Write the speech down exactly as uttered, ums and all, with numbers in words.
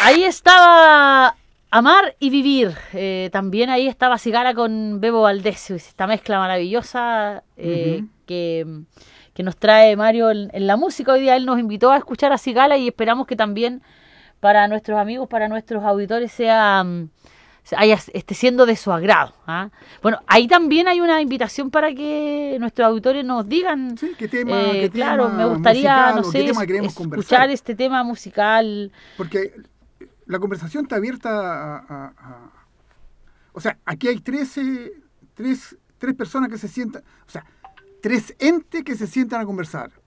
ahí estaba Amar y Vivir. Eh, también ahí estaba Cigala con Bebo Valdés. Esta mezcla maravillosa eh, uh-huh. que, que nos trae Mario en, en la música. Hoy día él nos invitó a escuchar a Cigala y esperamos que también para nuestros amigos, para nuestros auditores sea... haya, esté siendo de su agrado. ¿ah? Bueno, ahí también hay una invitación para que nuestros auditores nos digan, sí, qué tema, eh, qué claro, tema me gustaría, musical, no sé, es, escuchar este tema musical. Porque la conversación está abierta a... a, a o sea, aquí hay trece, tres, tres personas que se sientan, o sea, tres entes que se sientan a conversar.